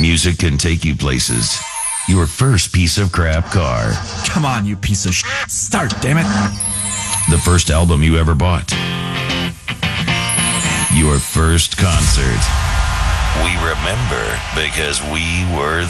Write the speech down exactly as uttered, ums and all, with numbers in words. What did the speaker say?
Music can take you places. Your first piece of crap car. Come on, you piece of sh**. Start, damn it. The first album you ever bought. Your first concert. We remember because we were